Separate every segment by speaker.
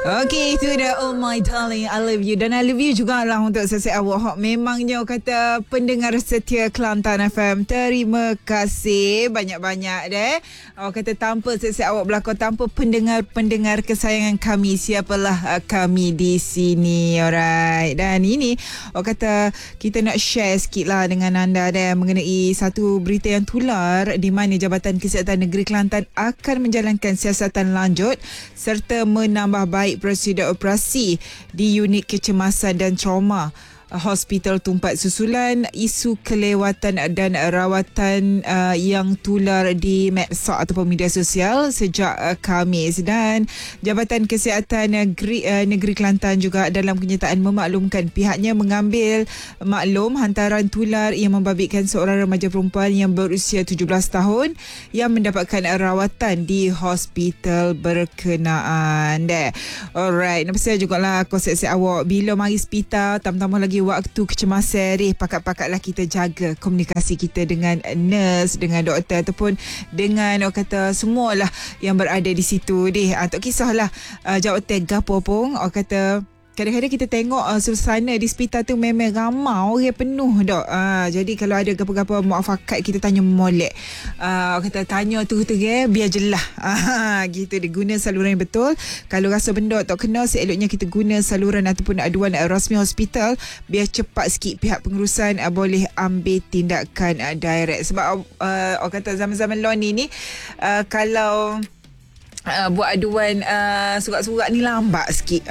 Speaker 1: Okay, itu dia Oh My Darling, I Love You. Dan I love you jugalah untuk sesi awak. Memangnya kata pendengar setia Kelantan FM, terima kasih banyak-banyak deh. Kata tanpa sesi awak berlakon, tanpa pendengar-pendengar kesayangan kami, siapalah kami di sini. Alright. Dan ini kata kita nak share sikit lah dengan anda deh mengenai satu berita yang tular di mana Jabatan Kesihatan Negeri Kelantan akan menjalankan siasatan lanjut serta menambah baik prosedur operasi di unit kecemasan dan trauma Hospital Tumpat susulan isu kelewatan dan rawatan yang tular di medsos ataupun media sosial sejak Khamis. Dan Jabatan Kesihatan Negeri Kelantan juga dalam kenyataan memaklumkan pihaknya mengambil maklum hantaran tular yang membabitkan seorang remaja perempuan yang berusia 17 tahun yang mendapatkan rawatan di hospital berkenaan. Alright, nampak saya jugalah konsep awak bila mari hospital tambah lagi waktu kecemasan pakat-pakatlah kita jaga komunikasi kita dengan nurse, dengan doktor ataupun dengan kata semualah yang berada di situ tak kisahlah jawatan gapo pun kata kadang-kadang kita tengok suasana di hospital tu memang ramai orang penuh dak. Jadi kalau ada gapo-gapo muafakat kita tanya molek. Kata tanya tu biar jelas. Gitu dia guna saluran yang betul. Kalau rasa benda tak kena, seeloknya kita guna saluran ataupun aduan rasmi hospital biar cepat sikit pihak pengurusan boleh ambil tindakan direct. Sebab kata zaman-zaman law ni kalau buat aduan surat-surat ni lambat sikit.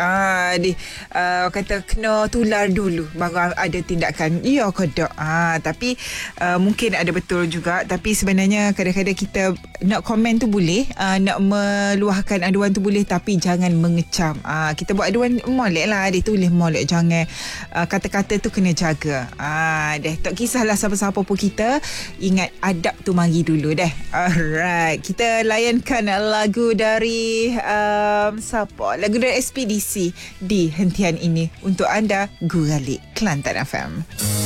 Speaker 1: Kata kena tular dulu baru ada tindakan. Ya ke tak? Tapi mungkin ada betul juga. Tapi sebenarnya kadang-kadang kita nak komen tu boleh, nak meluahkan aduan tu boleh, tapi jangan mengecam. Kita buat aduan molek lah, dia tulis molek, jangan kata-kata tu kena jaga. Tak kisahlah siapa-siapa pun kita ingat adab tu mari dulu Alright, kita layankan lagu dari siapa? Lagu dari Ekspedisi di hentian ini untuk anda, Guralik Kelantan FM.